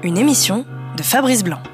Une émission de Fabrice Blanc.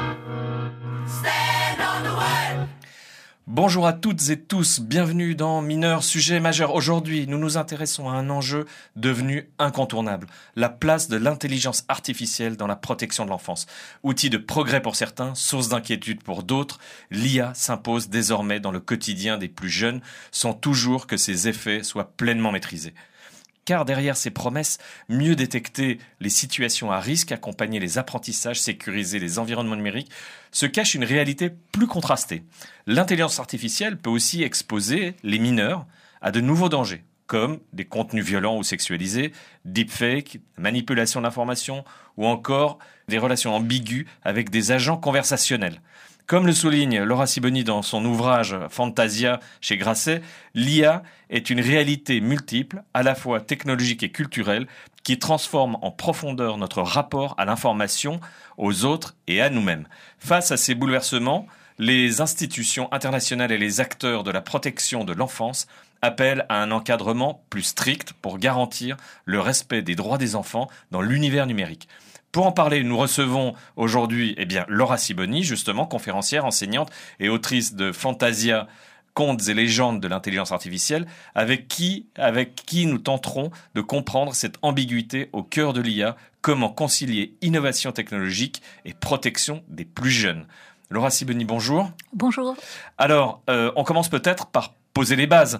Bonjour à toutes et tous, bienvenue dans Mineur Sujet Majeur. Aujourd'hui, nous nous intéressons à un enjeu devenu incontournable, la place de l'intelligence artificielle dans la protection de l'enfance. Outil de progrès pour certains, source d'inquiétude pour d'autres, l'IA s'impose désormais dans le quotidien des plus jeunes, sans toujours que ses effets soient pleinement maîtrisés. Car derrière ces promesses, mieux détecter les situations à risque, accompagner les apprentissages, sécuriser les environnements numériques, se cache une réalité plus contrastée. L'intelligence artificielle peut aussi exposer les mineurs à de nouveaux dangers, comme des contenus violents ou sexualisés, deepfake, manipulation d'informations ou encore des relations ambiguës avec des agents conversationnels. Comme le souligne Laura Sibony dans son ouvrage Fantasia chez Grasset, l'IA est une réalité multiple, à la fois technologique et culturelle, qui transforme en profondeur notre rapport à l'information, aux autres et à nous-mêmes. Face à ces bouleversements, les institutions internationales et les acteurs de la protection de l'enfance appellent à un encadrement plus strict pour garantir le respect des droits des enfants dans l'univers numérique. Pour en parler, nous recevons aujourd'hui Laura Sibony, justement conférencière, enseignante et autrice de Fantasia, contes et légendes de l'intelligence artificielle, avec qui nous tenterons de comprendre cette ambiguïté au cœur de l'IA, comment concilier innovation technologique et protection des plus jeunes. Laura Sibony, bonjour. Bonjour. Alors, on commence peut-être par poser les bases.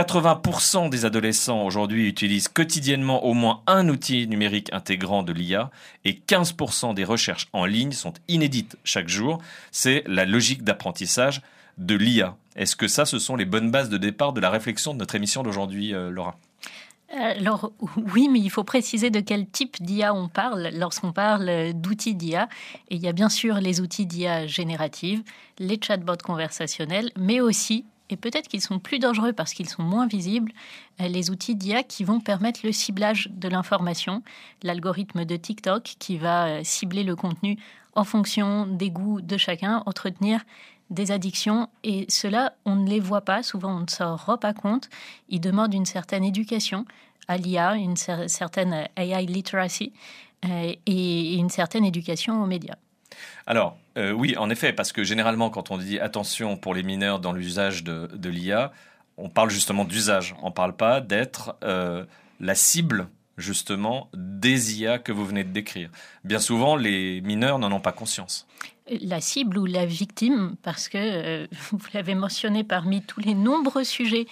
80% des adolescents aujourd'hui utilisent quotidiennement au moins un outil numérique intégrant de l'IA et 15% des recherches en ligne sont inédites chaque jour. C'est la logique d'apprentissage de l'IA. Est-ce que ce sont les bonnes bases de départ de la réflexion de notre émission d'aujourd'hui, Laura ? Alors oui, mais il faut préciser de quel type d'IA on parle lorsqu'on parle d'outils d'IA. Et il y a bien sûr les outils d'IA générative, les chatbots conversationnels, mais aussi, et peut-être qu'ils sont plus dangereux parce qu'ils sont moins visibles, les outils d'IA qui vont permettre le ciblage de l'information, l'algorithme de TikTok qui va cibler le contenu en fonction des goûts de chacun, entretenir des addictions, et cela, on ne les voit pas, souvent on ne s'en rend pas compte. Ils demandent une certaine éducation à l'IA, une certaine AI literacy et une certaine éducation aux médias. Alors, oui, en effet, parce que généralement, quand on dit attention pour les mineurs dans l'usage de l'IA, on parle justement d'usage. On ne parle pas d'être la cible, justement, des IA que vous venez de décrire. Bien souvent, les mineurs n'en ont pas conscience. La cible ou la victime, parce que vous l'avez mentionné parmi tous les nombreux sujets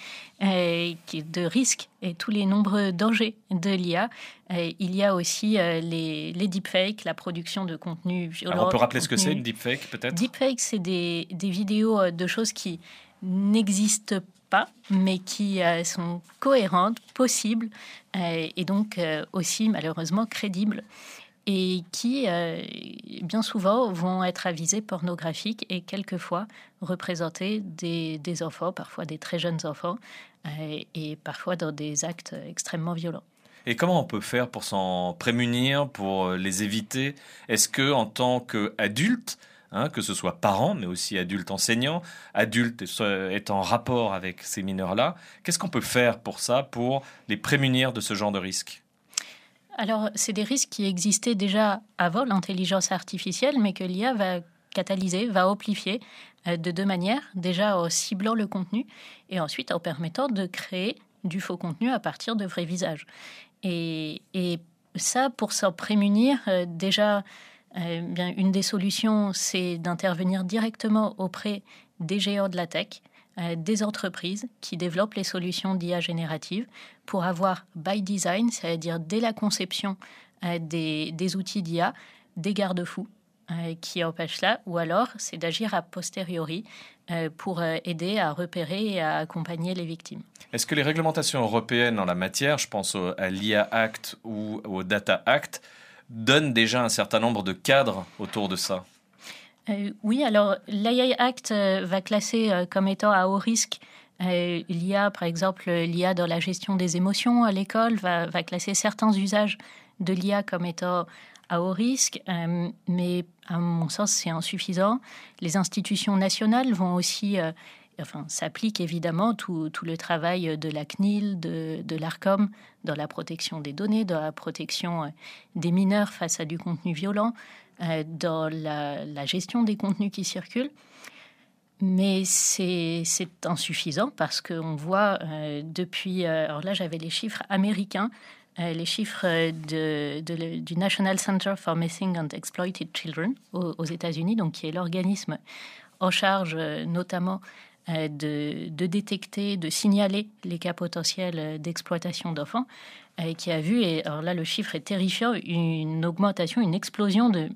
de risques et tous les nombreux dangers de l'IA, il y a aussi les deepfakes, la production de contenu violent. Alors on peut rappeler ce que c'est une deepfake peut-être ? Deepfake, c'est des vidéos de choses qui n'existent pas, mais qui sont cohérentes, possibles et donc aussi malheureusement crédibles. Et qui, bien souvent, vont être à visée pornographique et quelquefois représenter des enfants, parfois des très jeunes enfants, et parfois dans des actes extrêmement violents. Et comment on peut faire pour s'en prémunir, pour les éviter ? Est-ce que, en tant qu'adulte, que ce soit parents, mais aussi adultes enseignants, adultes étant en rapport avec ces mineurs-là, qu'est-ce qu'on peut faire pour ça, pour les prémunir de ce genre de risques ? Alors, c'est des risques qui existaient déjà avant l'intelligence artificielle, mais que l'IA va catalyser, va amplifier de deux manières. Déjà en ciblant le contenu et ensuite en permettant de créer du faux contenu à partir de vrais visages. Et ça, pour s'en prémunir, déjà, une des solutions, c'est d'intervenir directement auprès des géants de la tech, des entreprises qui développent les solutions d'IA générative pour avoir by design, c'est-à-dire dès la conception des outils d'IA, des garde-fous qui empêchent cela, ou alors c'est d'agir a posteriori pour aider à repérer et à accompagner les victimes. Est-ce que les réglementations européennes en la matière, je pense à l'IA Act ou au Data Act, donnent déjà un certain nombre de cadres autour de ça ? Oui, alors l'AI Act va classer comme étant à haut risque l'IA, par exemple l'IA dans la gestion des émotions à l'école, va classer certains usages de l'IA comme étant à haut risque, mais à mon sens c'est insuffisant. Les institutions nationales vont aussi s'applique évidemment tout le travail de la CNIL, de l'ARCOM, dans la protection des données, dans la protection des mineurs face à du contenu violent, dans la gestion des contenus qui circulent. Mais c'est insuffisant parce qu'on voit depuis... alors là, j'avais les chiffres américains, les chiffres du National Center for Missing and Exploited Children aux États-Unis, donc qui est l'organisme en charge notamment de détecter, de signaler les cas potentiels d'exploitation d'enfants, qui a vu, et alors là le chiffre est terrifiant, une augmentation, une explosion de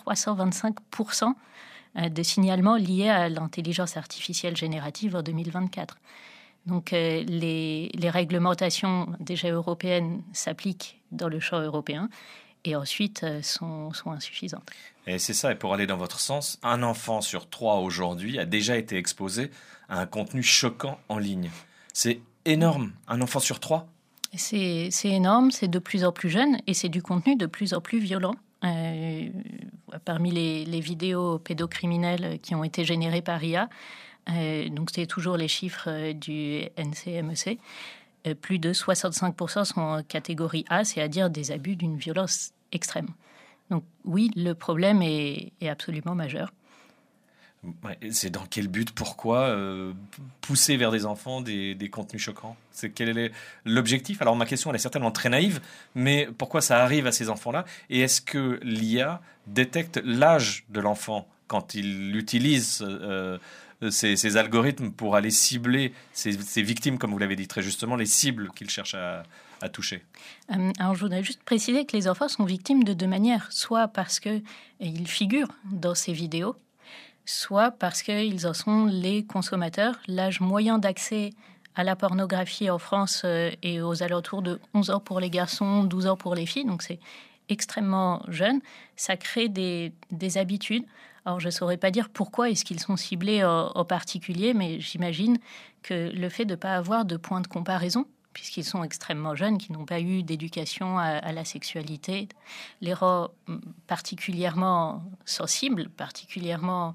1325% de signalements liés à l'intelligence artificielle générative en 2024. Donc les réglementations déjà européennes s'appliquent dans le champ européen et ensuite sont insuffisantes. Et c'est ça, et pour aller dans votre sens, un enfant sur 3 aujourd'hui a déjà été exposé à un contenu choquant en ligne. C'est énorme, un enfant sur 3 ? C'est énorme, c'est de plus en plus jeune et c'est du contenu de plus en plus violent. Parmi les vidéos pédocriminelles qui ont été générées par IA, donc c'est toujours les chiffres du NCMEC, plus de 65% sont en catégorie A, c'est-à-dire des abus d'une violence extrême. Donc oui, le problème est absolument majeur. Ouais, c'est dans quel but, pourquoi pousser vers des enfants des contenus choquants ? Quel est l'objectif ? Alors ma question elle est certainement très naïve, mais pourquoi ça arrive à ces enfants-là ? Et est-ce que l'IA détecte l'âge de l'enfant quand il utilise ces algorithmes pour aller cibler ces victimes, comme vous l'avez dit très justement, les cibles qu'il cherche à toucher? Alors je voudrais juste préciser que les enfants sont victimes de deux manières, soit parce qu'ils figurent dans ces vidéos, soit parce qu'ils en sont les consommateurs. L'âge moyen d'accès à la pornographie en France est aux alentours de 11 ans pour les garçons, 12 ans pour les filles, donc c'est extrêmement jeune. Ça crée des habitudes. Alors je ne saurais pas dire pourquoi est-ce qu'ils sont ciblés en particulier, mais j'imagine que le fait de ne pas avoir de point de comparaison, puisqu'ils sont extrêmement jeunes, qui n'ont pas eu d'éducation à la sexualité, les rend particulièrement sensibles, particulièrement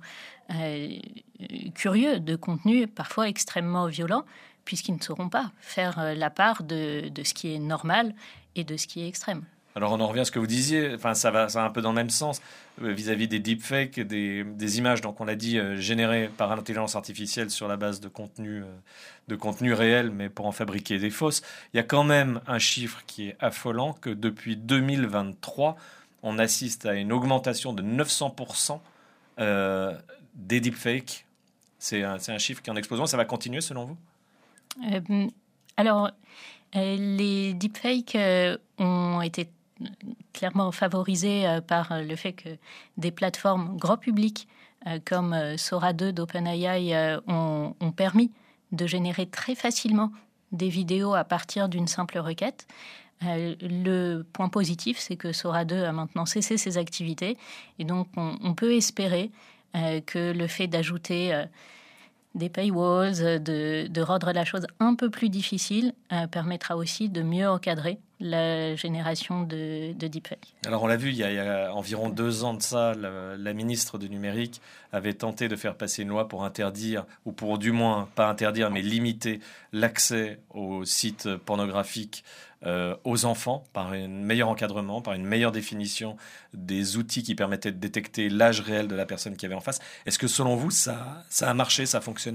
curieux de contenus parfois extrêmement violents, puisqu'ils ne sauront pas faire la part de ce qui est normal et de ce qui est extrême. Alors on en revient à ce que vous disiez, enfin ça va un peu dans le même sens vis-à-vis des deepfakes, des images, donc on l'a dit, générées par l'intelligence artificielle sur la base de contenu réel, mais pour en fabriquer des fausses. Il y a quand même un chiffre qui est affolant, que depuis 2023, on assiste à une augmentation de 900% des deepfakes. C'est un chiffre qui est en explosion. Ça va continuer selon vous ? Alors, les deepfakes ont été clairement favorisés par le fait que des plateformes grand public comme Sora 2 d'OpenAI ont permis de générer très facilement des vidéos à partir d'une simple requête. Le point positif, c'est que Sora 2 a maintenant cessé ses activités et donc on peut espérer que le fait d'ajouter des paywalls, de rendre la chose un peu plus difficile, permettra aussi de mieux encadrer la génération de deepfakes. Alors on l'a vu, il y a environ 2 ans de ça, la ministre du numérique avait tenté de faire passer une loi pour interdire, ou pour du moins pas interdire, mais limiter l'accès aux sites pornographiques aux enfants par un meilleur encadrement, par une meilleure définition des outils qui permettaient de détecter l'âge réel de la personne qui avait en face. Est-ce que selon vous, ça a marché, ça a fonctionné ?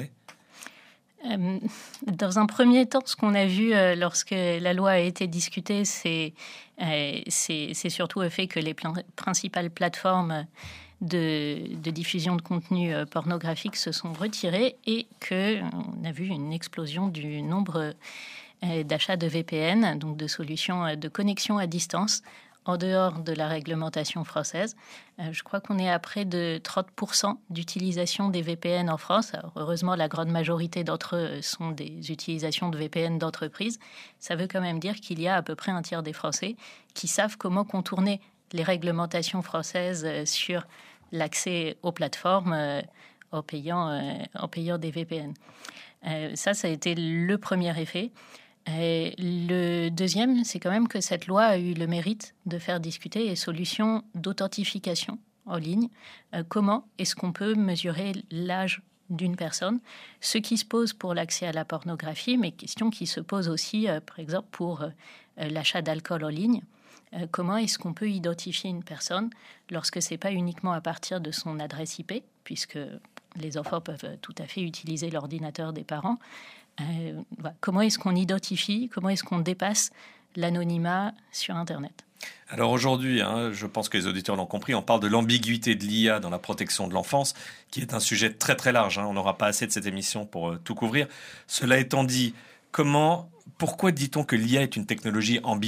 Dans un premier temps, ce qu'on a vu lorsque la loi a été discutée, c'est surtout le fait que les principales plateformes de diffusion de contenu pornographique se sont retirées et qu'on a vu une explosion du nombre d'achats de VPN, donc de solutions de connexion à distance, en dehors de la réglementation française. Je crois qu'on est à près de 30% d'utilisation des VPN en France. Alors, heureusement, la grande majorité d'entre eux sont des utilisations de VPN d'entreprise. Ça veut quand même dire qu'il y a à peu près un tiers des Français qui savent comment contourner les réglementations françaises sur l'accès aux plateformes en payant des VPN. Ça a été le premier effet. Le deuxième, c'est quand même que cette loi a eu le mérite de faire discuter les solutions d'authentification en ligne. Comment est-ce qu'on peut mesurer l'âge d'une personne, ce qui se pose pour l'accès à la pornographie, mais question qui se pose aussi, par exemple, pour l'achat d'alcool en ligne. Comment est-ce qu'on peut identifier une personne lorsque ce n'est pas uniquement à partir de son adresse IP, puisque les enfants peuvent tout à fait utiliser l'ordinateur des parents. Voilà. Comment est-ce qu'on identifie, comment est-ce qu'on dépasse l'anonymat sur Internet ? Alors aujourd'hui, je pense que les auditeurs l'ont compris, on parle de l'ambiguïté de l'IA dans la protection de l'enfance, qui est un sujet très très large. On n'aura pas assez de cette émission pour tout couvrir. Cela étant dit, pourquoi dit-on que l'IA est une technologie ambiguë ?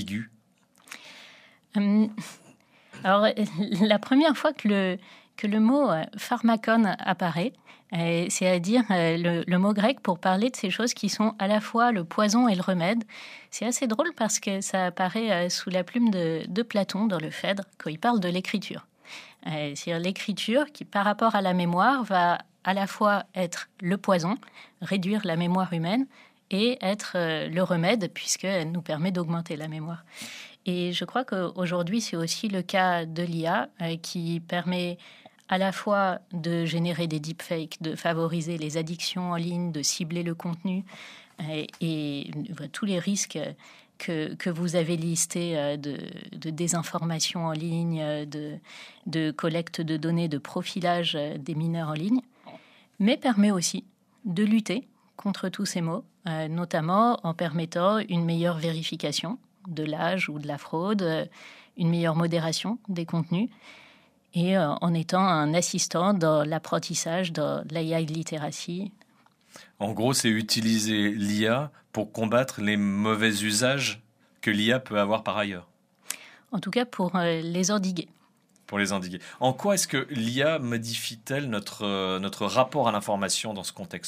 Alors, la première fois que le mot pharmakon apparaît, c'est-à-dire le mot grec pour parler de ces choses qui sont à la fois le poison et le remède. C'est assez drôle parce que ça apparaît sous la plume de Platon dans le Phèdre quand il parle de l'écriture. C'est-à-dire l'écriture qui, par rapport à la mémoire, va à la fois être le poison, réduire la mémoire humaine, et être le remède puisqu'elle nous permet d'augmenter la mémoire. Et je crois qu'aujourd'hui, c'est aussi le cas de l'IA qui permet à la fois de générer des deepfakes, de favoriser les addictions en ligne, de cibler le contenu et tous les risques que vous avez listés de désinformation en ligne, de collecte de données, de profilage des mineurs en ligne, mais permet aussi de lutter contre tous ces maux, notamment en permettant une meilleure vérification de l'âge ou de la fraude, une meilleure modération des contenus, et en étant un assistant dans l'apprentissage, dans l'AI literacy. En gros, c'est utiliser l'IA pour combattre les mauvais usages que l'IA peut avoir par ailleurs. En tout cas, pour les endiguer. Pour les endiguer. En quoi est-ce que l'IA modifie-t-elle notre rapport à l'information dans ce contexte-là ?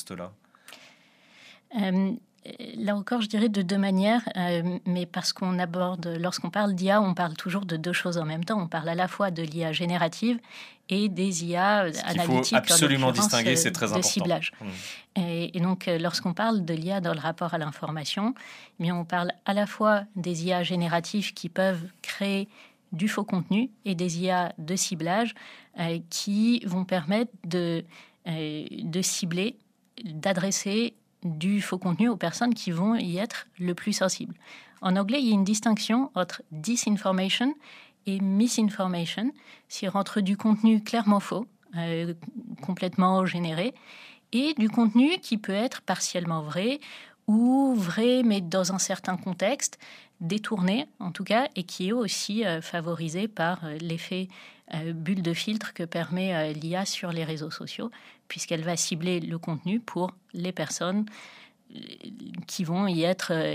Là encore, je dirais de deux manières, mais parce lorsqu'on parle d'IA, on parle toujours de deux choses en même temps. On parle à la fois de l'IA générative et des IA analytiques. Il faut absolument distinguer, c'est très important. Ciblage. Et donc, lorsqu'on parle de l'IA dans le rapport à l'information, eh bien, on parle à la fois des IA génératives qui peuvent créer du faux contenu et des IA de ciblage qui vont permettre de cibler, d'adresser du faux contenu aux personnes qui vont y être le plus sensibles. En anglais, il y a une distinction entre disinformation et misinformation, c'est entre du contenu clairement faux, complètement généré, et du contenu qui peut être partiellement vrai ou vrai, mais dans un certain contexte, détourné en tout cas, et qui est aussi favorisé par l'effet bulle de filtre que permet l'IA sur les réseaux sociaux, puisqu'elle va cibler le contenu pour les personnes qui vont y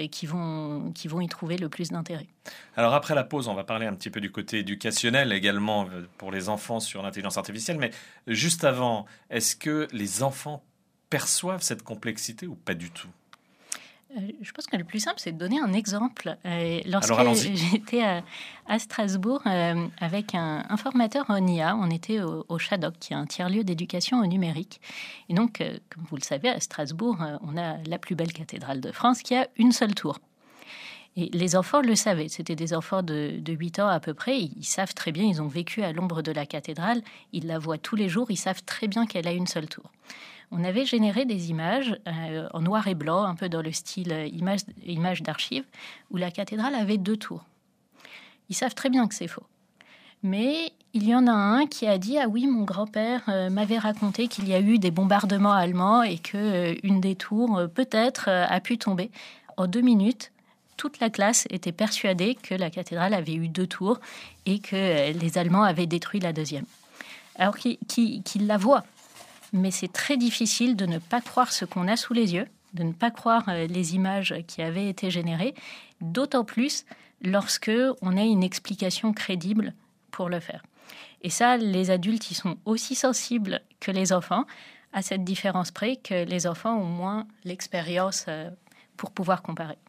trouver le plus d'intérêt. Alors après la pause, on va parler un petit peu du côté éducationnel également pour les enfants sur l'intelligence artificielle, mais juste avant, est-ce que les enfants perçoivent cette complexité ou pas du tout ? Je pense que le plus simple, c'est de donner un exemple. Lorsque j'étais à Strasbourg avec un formateur en IA, on était au Shadok, qui est un tiers-lieu d'éducation au numérique. Et donc, comme vous le savez, à Strasbourg, on a la plus belle cathédrale de France qui a une seule tour. Et les enfants le savaient. C'était des enfants de 8 ans à peu près. Ils savent très bien, ils ont vécu à l'ombre de la cathédrale. Ils la voient tous les jours. Ils savent très bien qu'elle a une seule tour. On avait généré des images en noir et blanc, un peu dans le style image d'archives, où la cathédrale avait 2 tours. Ils savent très bien que c'est faux. Mais il y en a un qui a dit « Ah oui, mon grand-père m'avait raconté qu'il y a eu des bombardements allemands et qu'une des tours, peut-être, a pu tomber. » En 2 minutes, toute la classe était persuadée que la cathédrale avait eu 2 tours et que les Allemands avaient détruit la deuxième. Alors qu'ils la voient. Mais c'est très difficile de ne pas croire ce qu'on a sous les yeux, de ne pas croire les images qui avaient été générées, d'autant plus lorsque on a une explication crédible pour le faire. Et ça, les adultes, ils sont aussi sensibles que les enfants, à cette différence près que les enfants ont moins l'expérience pour pouvoir comparer.